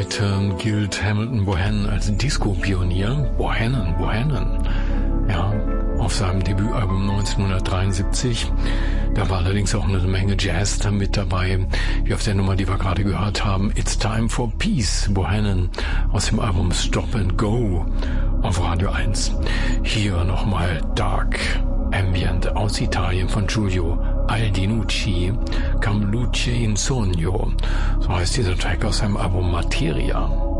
Heute gilt Hamilton Bohannon als Disco-Pionier. Bohannon. Ja, auf seinem Debütalbum 1973. Da war allerdings auch eine Menge Jazz da mit dabei, wie auf der Nummer, die wir gerade gehört haben. It's Time for Peace, Bohannon, aus dem Album Stop and Go auf Radio 1. Hier nochmal Dark Ambient aus Italien von Giulio Aldinucci, Cam Luce in Sogno. So heißt dieser Track aus seinem Album Materia.